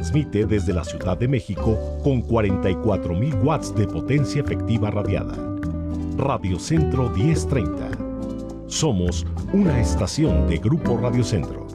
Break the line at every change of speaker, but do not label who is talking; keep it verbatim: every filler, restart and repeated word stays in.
transmite desde la Ciudad de México con cuarenta y cuatro mil watts de potencia efectiva radiada. Radio Centro diez treinta. Somos una estación de Grupo Radio Centro.